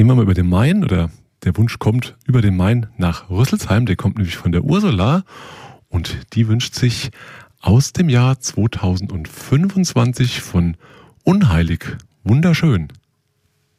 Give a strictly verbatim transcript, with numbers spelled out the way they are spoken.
gehen wir mal über den Main, oder der Wunsch kommt über den Main nach Rüsselsheim. Der kommt nämlich von der Ursula und die wünscht sich aus dem Jahr zweitausendfünfundzwanzig von Unheilig. Wunderschön.